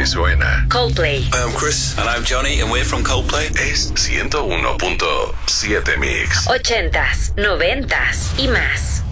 que suena. Coldplay. Hi, I'm Chris. And I'm Johnny, and we're from Coldplay. Es 101.7 Mix. 80s, 90s y más.